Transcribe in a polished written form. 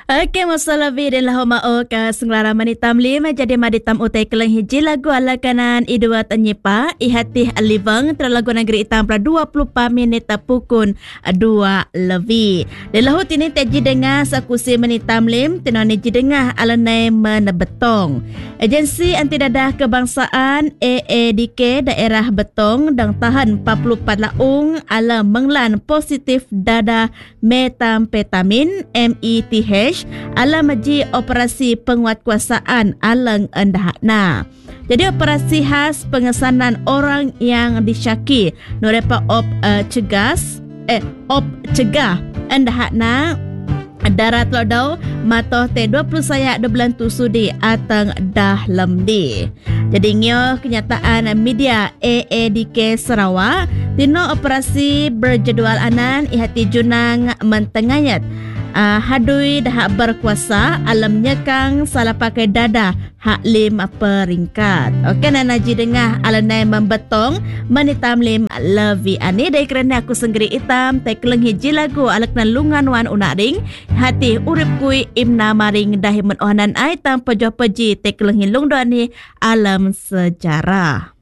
Okey, masalah dan lahu ma'o ka senglara manitam lima jadi maditam utai keleng hiji lagu ala kanan idua tanyipa ihati alivang terlagu negeri itam pra 20 minit pukun 2 lebih. Dan lahu tini teji dengar sakusi manitam lim tinoni ji dengar alanai menebetong. Agensi Anti Dadah Kebangsaan AADK daerah Betong dan tahan 44 laung ala menglan positif dadah metamfetamin METH ala maji operasi penguatkuasaan alang endahakna. Jadi operasi khas pengesanan orang yang disyaki norepa cegah endahakna darat lodau matoh T20 sayak 12 sudi atang dah lemdi. Jadi ngio kenyataan media AADK Sarawak tino operasi berjadual anan ihati junang mentengayat hadui dah berkuasa alam nyekang salah pakai dada hak 5 peringkat. Okey nanaji dengah alanai membetong menitam lim levi ani dari kerana aku senggeri hitam tekeleng hiji lagu alak nalungan wan unaring hati urip kui imna maring dahi menohanan ai tanpa joh peji tekeleng hilung doani alam sejarah.